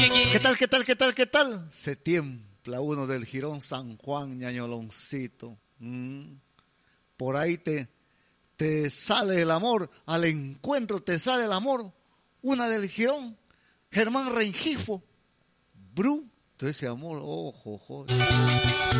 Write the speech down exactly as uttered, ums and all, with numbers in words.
¿Qué tal, qué tal, qué tal, qué tal? Se tiembla uno del Jirón San Juan, ñañoloncito. Mm. Por ahí te, te sale el amor, al encuentro te sale el amor. Una del Jirón, Germán Rengifo, Bru, todo ese amor, ojo, ojo.